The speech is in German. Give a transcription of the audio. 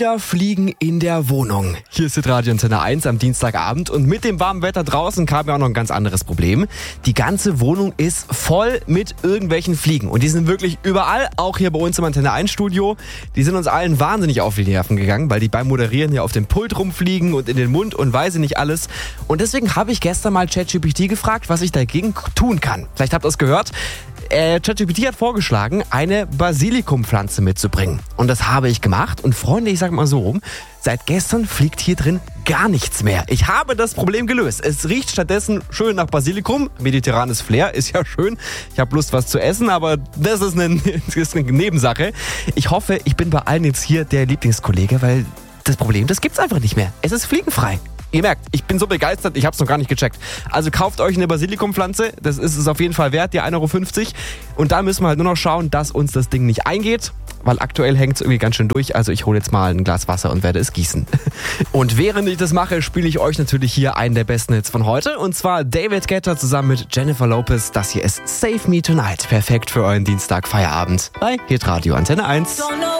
Fliegen in der Wohnung. Hier ist Radio Antenne 1 am Dienstagabend und mit dem warmen Wetter draußen kam ja auch noch ein ganz anderes Problem. Die ganze Wohnung ist voll mit irgendwelchen Fliegen und die sind wirklich überall, auch hier bei uns im Antenne 1 Studio. Die sind uns allen wahnsinnig auf die Nerven gegangen, weil die beim Moderieren ja auf dem Pult rumfliegen und in den Mund und weiß ich nicht alles. Und deswegen habe ich gestern mal ChatGPT gefragt, was ich dagegen tun kann. Vielleicht habt ihr es gehört. ChatGPT hat vorgeschlagen, eine Basilikumpflanze mitzubringen. Und das habe ich gemacht. Und Freunde, ich sage mal so rum, seit gestern fliegt hier drin gar nichts mehr. Ich habe das Problem gelöst. Es riecht stattdessen schön nach Basilikum. Mediterranes Flair ist ja schön. Ich habe Lust, was zu essen, aber das ist eine Nebensache. Ich hoffe, ich bin bei allen jetzt hier der Lieblingskollege, weil das Problem, das gibt's einfach nicht mehr. Es ist fliegenfrei. Ihr merkt, ich bin so begeistert, ich habe es noch gar nicht gecheckt. Also kauft euch eine Basilikumpflanze, das ist es auf jeden Fall wert, die 1,50 €. Und da müssen wir halt nur noch schauen, dass uns das Ding nicht eingeht, weil aktuell hängt es irgendwie ganz schön durch. Also ich hole jetzt mal ein Glas Wasser und werde es gießen. Und während ich das mache, spiele ich euch natürlich hier einen der besten Hits von heute. Und zwar David Guetta zusammen mit Jennifer Lopez. Das hier ist Save Me Tonight. Perfekt für euren Dienstag-Feierabend bei Hitradio Antenne 1.